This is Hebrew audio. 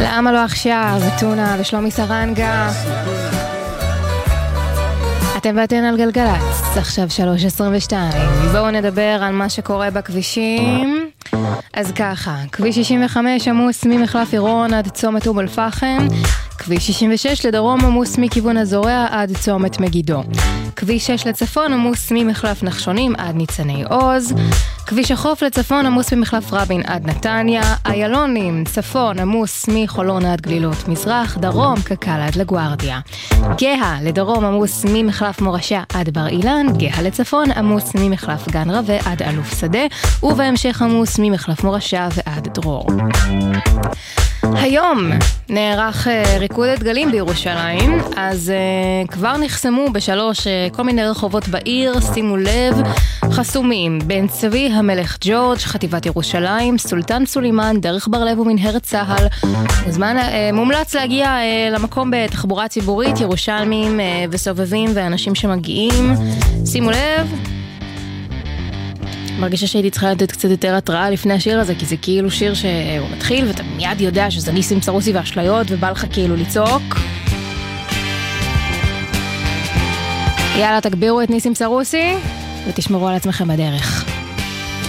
למה לא עכשיו? טונה ושלומי סרנגה. אתם ואתן על גלגלץ, עכשיו 3:22. בואו נדבר על מה שקורה בכבישים. אז ככה, כביש 65 עמוס ממחלף עירון עד צומת אום אל-פחם. כביש 66 לדרום עמוס מכיוון הזורע עד צומת מגידו. כביש 6 לצפון עמוס ממחלף נחשונים עד ניצני עוז. כביש החוף לצפון עמוס ממחלף רבין עד נתניה. איילונים צפון עמוס מחולון עד גלילות מזרח. דרום קקל עד לגוארדיה. גאה לדרום עמוס ממחלף מורשה עד בר אילן. גאה לצפון עמוס ממחלף גן רווה עד אלוף שדה. ובהמשך עמוס ממחלף מורשה ועד דרור. היום נערך ריקוד הדגלים בירושלים, אז כבר נחסמו בשלוש כל מיני רחובות בעיר, שימו לב, חסומים בין צבי המלך ג'ורג', חטיבת ירושלים, סולטן סולימן, דרך בר לב ומנהרת צהל. מומלץ להגיע למקום בתחבורה ציבורית, ירושלמים וסובבים ואנשים שמגיעים. שימו לב, מרגישה שהייתי צריכה לתת קצת יותר התראה לפני השיר הזה, כי זה כאילו שיר שהוא מתחיל ואתה מיד יודע שזה ניסים סרוסי והאשליות ובא לך כאילו לצעוק. יאללה, תגבירו את ניסים סרוסי ותשמרו על עצמכם בדרך.